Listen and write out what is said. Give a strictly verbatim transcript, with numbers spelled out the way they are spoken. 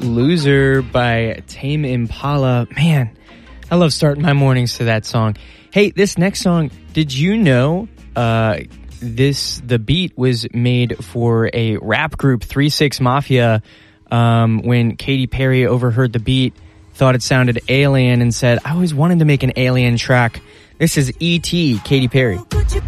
Loser by Tame Impala. Man, I love starting my mornings to that song. Hey, this next song, did you know uh, this the beat was made for a rap group, three six Mafia, um, when Katy Perry overheard the beat, thought it sounded alien, and said, I always wanted to make an alien track. This is E T, Katy Perry.